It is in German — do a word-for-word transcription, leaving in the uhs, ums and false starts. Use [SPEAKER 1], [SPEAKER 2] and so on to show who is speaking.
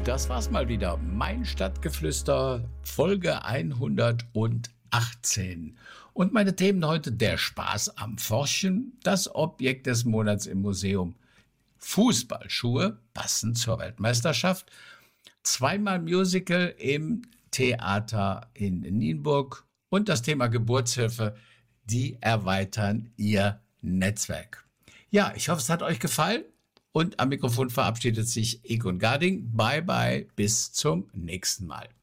[SPEAKER 1] das war's mal wieder. Mein Stadtgeflüster, Folge hundertachtzehn. Und meine Themen heute: der Spaß am Forschen, das Objekt des Monats im Museum, Fußballschuhe, passend zur Weltmeisterschaft, zweimal Musical im Theater in Nienburg und das Thema Geburtshilfe, die erweitern ihr Netzwerk. Ja, ich hoffe, es hat euch gefallen und am Mikrofon verabschiedet sich Egon Garding. Bye bye, bis zum nächsten Mal.